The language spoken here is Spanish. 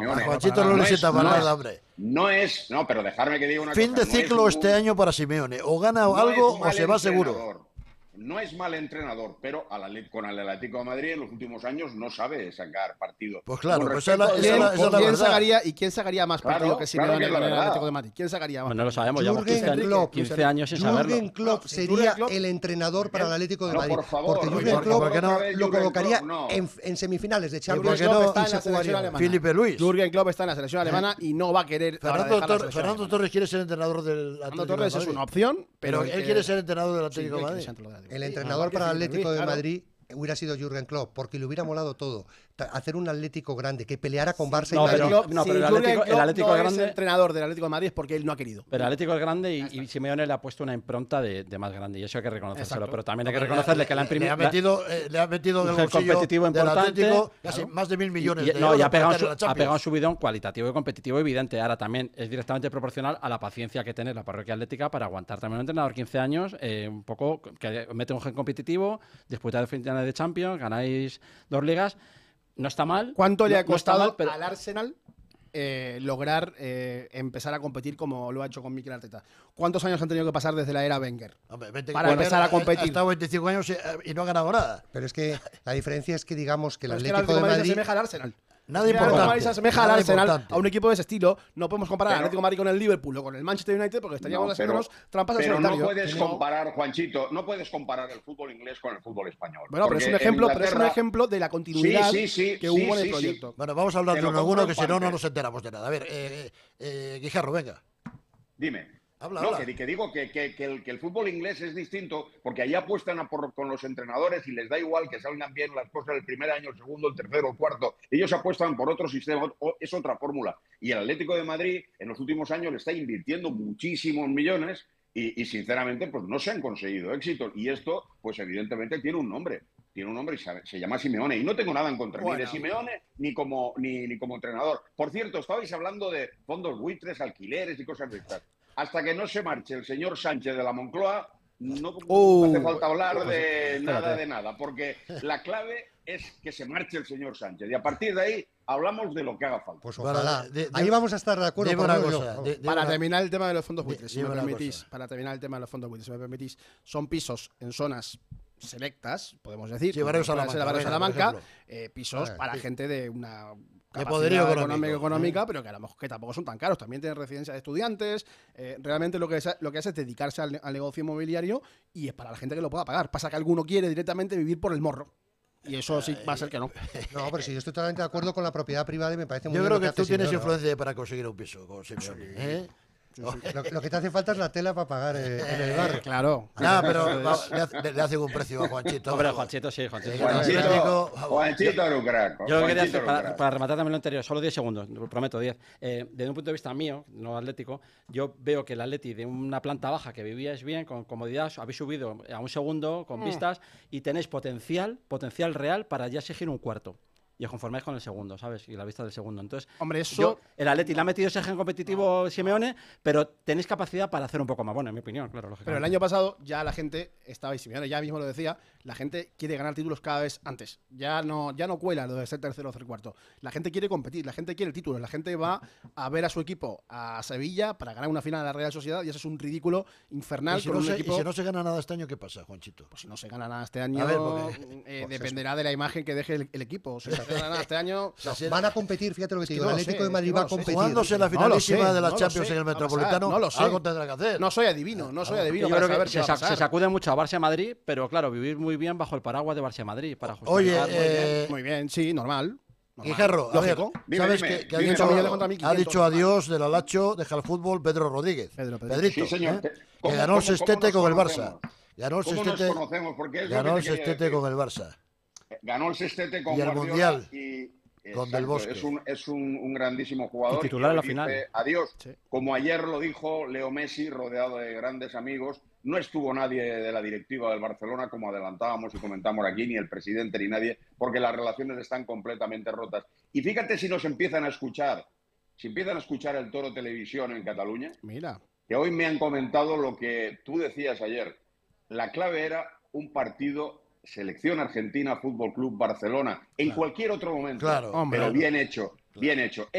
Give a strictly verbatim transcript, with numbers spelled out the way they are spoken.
Simeone. A Juanchito no, no le sienta para nada, hombre. No es, no, pero dejarme que diga una fin cosa. Fin de ciclo no este un, año para Simeone. O gana no algo o se va seguro. No es mal entrenador, pero al, con el Atlético de Madrid en los últimos años no sabe sacar partido. Pues claro, pues esa, esa, esa, esa ¿quién sacaría ¿y quién sacaría más claro, partido que Simeone claro que con el Atlético de Madrid? ¿Quién sacaría más? Bueno, no lo sabemos, Jürgen llevamos Klopp, quince años sin Jürgen saberlo. Jürgen Klopp sería Klopp. el entrenador para el Atlético de Madrid. No, por favor, porque Jürgen Klopp no, lo colocaría no. en, en semifinales de Champions League no, está en la selección alemana. Felipe Luis. Jürgen Klopp está en la selección alemana y no va a querer. Fernando Torres quiere ser entrenador del Atlético de Madrid. Fernando Torres es una opción, pero él quiere ser entrenador del Atlético de Madrid. El entrenador para el Atlético de Madrid hubiera sido Jürgen Klopp, porque le hubiera molado todo. Hacer un Atlético grande, que peleara con Barça no, y Madrid. Pero, no, pero el Atlético, el Atlético no grande, es entrenador del Atlético de Madrid es porque él no ha querido. Pero el Atlético es grande y, y Simeone le ha puesto una impronta de, de más grande y eso hay que reconocérselo. Pero también hay que reconocerle que le ha imprimido. Le ha metido, eh, le ha metido en el bolsillo competitivo del importante, Atlético casi claro. más de mil millones y, y, de no, euros. Y ha pegado, su, ha pegado un subidón cualitativo y competitivo evidente. Ahora también es directamente proporcional a la paciencia que tiene la parroquia atlética para aguantar también un entrenador quince años, eh, un poco que mete un gen competitivo, disputáis de finales de Champions, ganáis dos ligas. No está mal. ¿Cuánto le ha no, costado no mal, pero... al Arsenal eh, lograr eh, empezar a competir como lo ha hecho con Mikel Arteta? ¿Cuántos años han tenido que pasar desde la era Wenger Hombre, veinte, para bueno, empezar a competir? Ha estado veinticinco años y, y no ha ganado nada. Pero es que la diferencia es que digamos que el Atlético, es que el Atlético de Madrid se asemeja al Arsenal. Nada importante. Se asemeja al Arsenal, a un equipo de ese estilo. No podemos comparar al Atlético de Madrid con el Liverpool o con el Manchester United porque estaríamos no, haciéndonos trampas al solitario. Pero no puedes comparar, Juanchito, no puedes comparar el fútbol inglés con el fútbol español. Bueno, pero es un ejemplo, Inglaterra... pero es un ejemplo de la continuidad sí, sí, sí, que hubo sí, en el sí, proyecto. Sí. Bueno, vamos a hablar de uno a uno, que si no, no nos enteramos de nada. A ver, eh, eh, Guijarro, venga. Dime. Habla, no, habla. Que, que digo que, que, que, el, que el fútbol inglés es distinto porque ahí apuestan a por, con los entrenadores y les da igual que salgan bien las cosas el primer año, el segundo, el tercero, el cuarto. Ellos apuestan por otro sistema, es otra fórmula. Y el Atlético de Madrid en los últimos años le está invirtiendo muchísimos millones y, y sinceramente pues no se han conseguido éxitos. Y esto pues evidentemente tiene un nombre. Tiene un nombre y se, se llama Simeone. Y no tengo nada en contra bueno. ni de Simeone ni como, ni, ni como entrenador. Por cierto, estabais hablando de fondos buitres, alquileres y cosas de estas. Hasta que no se marche el señor Sánchez de la Moncloa, no uh, hace falta hablar de nada de nada, porque la clave es que se marche el señor Sánchez. Y a partir de ahí hablamos de lo que haga falta. Pues ojalá. De, de, ahí vamos a estar de acuerdo. Una cosa, de, de para una... terminar el tema de los fondos buitres, si me permitís, para terminar el tema de los fondos buitres, si me permitís, son pisos en zonas selectas, podemos decir, sí, Barrio Salamanca, la Barrio Salamanca eh, pisos ver, para sí. gente de una de poderío económico, económica, pero que a lo mejor que tampoco son tan caros. También tienen residencia de estudiantes. Eh, realmente lo que, es, lo que hace es dedicarse al, al negocio inmobiliario y es para la gente que lo pueda pagar. Pasa que alguno quiere directamente vivir por el morro. Y eso sí va a ser que no. No, pero sí, yo estoy totalmente de acuerdo con la propiedad privada y me parece muy yo bien. Yo creo que, que tú tienes Simeone, influencia ¿no? para conseguir un piso con Simeone. ¿Eh? Lo, lo que te hace falta es la tela para pagar eh, en el barrio. Claro. No, pero va, le, hace, le hacen un precio a Juanchito. Hombre, Juanchito sí, Juanchito. Juanchito, Juanchito era un crack. Yo lo quería hacer, para, para rematar también lo anterior, solo diez segundos, lo prometo, diez. Eh, desde un punto de vista mío, no atlético, yo veo que el Atleti de una planta baja que vivíais bien, con comodidad, habéis subido a un segundo, con mm. vistas, y tenéis potencial, potencial real para ya exigir un cuarto. Y os conformáis con el segundo, ¿sabes? Y la vista del segundo. Entonces, hombre, eso... yo, el Atleti le ha metido ese gen competitivo Simeone, pero tenéis capacidad para hacer un poco más. Bueno, en mi opinión, claro. Lógicamente. Pero el año pasado ya la gente estaba, y Simeone ya mismo lo decía, la gente quiere ganar títulos cada vez antes. Ya no, ya no cuela lo de ser tercero o ser cuarto. La gente quiere competir, la gente quiere títulos, la gente va a ver a su equipo a Sevilla para ganar una final de la Real Sociedad y eso es un ridículo infernal. ¿Y si, con no un se, equipo... ¿Y si no se gana nada este año, qué pasa, Juanchito? Pues si no se gana nada este año, ver, porque, eh, pues dependerá eso. de la imagen que deje el, el equipo. Si no se gana nada este año... No, van a competir, fíjate lo que te digo. El Atlético sé, de Madrid es que va no a competir. Jugándose la finalísima no sé, de la no Champions sé, en el Metropolitano, no lo sé. algo tendrá que hacer. No soy adivino, no soy adivino. Yo para creo saber que qué se, va a sa pasar. se sacude mucho a Barça-Madrid, pero claro, vivir muy bien bajo el paraguas de Barça-Madrid para justificar. Oye, muy, eh, bien, muy bien, sí, normal. Guijarro, a ver, dime, ¿sabes dime, que, que dime, ha, dicho, dime, ha dicho adiós del Alacho, deja el fútbol, Pedro Rodríguez? Pedro, Pedro. Pedrito, sí, señor. ¿eh? ¿Cómo, que ganó el sextete con el Barça. Ganó el sextete, ganó el sextete con el Barça. Ganó el sextete con y el Guardiola Mundial. Y, con exacto, Del Bosque. Es un, es un, un grandísimo jugador. Y titular y a la dice final. Adiós. Sí. Como ayer lo dijo Leo Messi, rodeado de grandes amigos, no estuvo nadie de la directiva del Barcelona, como adelantábamos y comentamos aquí, ni el presidente ni nadie, porque las relaciones están completamente rotas. Y fíjate si nos empiezan a escuchar, si empiezan a escuchar el Toro Televisión en Cataluña, Mira. que hoy me han comentado lo que tú decías ayer. La clave era un partido Selección Argentina, Fútbol Club Barcelona, en claro. cualquier otro momento, claro, pero hombre, bien hecho, bien hecho.